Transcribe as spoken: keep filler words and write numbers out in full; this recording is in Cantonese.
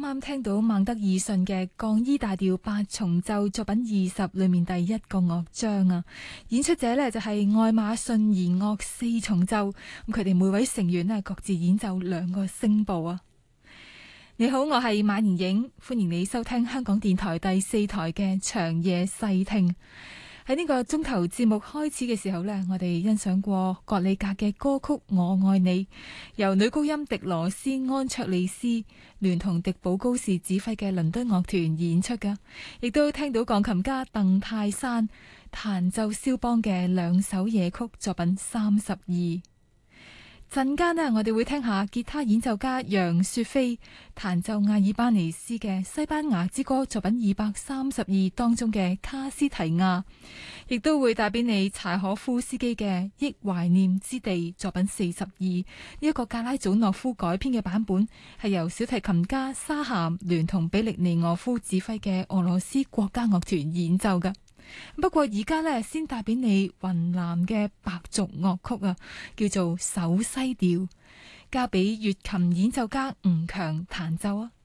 啱聽到孟德爾遜嘅降 E 大調八重奏作品二十裏面第一個樂章啊，演出者呢就係愛馬遜弦樂四重奏，咁佢哋每位成員呢各自演奏兩個聲部啊。你好，我係馬妍影，歡迎你收聽香港電台第四台嘅長夜細聽。喺呢個鐘頭節目開始嘅時候呢，我哋欣賞過葛里格嘅歌曲《我愛你》，由女高音迪羅斯安卓利斯聯同迪寶高士指揮嘅倫敦樂團演出㗎，亦都聽到鋼琴家鄧泰山彈奏肖邦嘅兩首夜曲作品三十二。陣間呢，我哋會聽下吉他演奏家楊雪菲彈奏阿爾巴尼斯嘅西班牙之歌作品二百三十二當中嘅卡斯提亞，亦都會帶俾你柴可夫斯基嘅憶懷念之地作品四十二。呢一個格拉祖諾夫改編嘅版本係由小提琴家沙咸聯同比利尼俄夫指揮嘅俄羅斯國家樂團演奏㗎。不過而家呢，先帶俾你雲南嘅白族樂曲啊，叫做《守西調》，交俾粵琴演奏家吳強彈奏啊。